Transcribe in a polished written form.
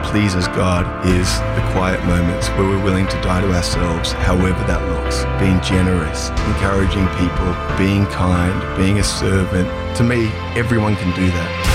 pleases God is the quiet moments where we're willing to die to ourselves, however that looks. Being generous, encouraging people, being kind, being a servant. To me, everyone can do that.